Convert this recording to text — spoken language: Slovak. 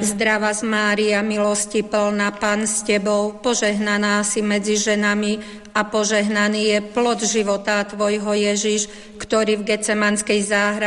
zdravá z Mária, milosti plná, Pán s Tebou, požehnaná si medzi ženami a požehnaný je plod života Tvojho Ježiš, ktorý v Getsemanskej záhrade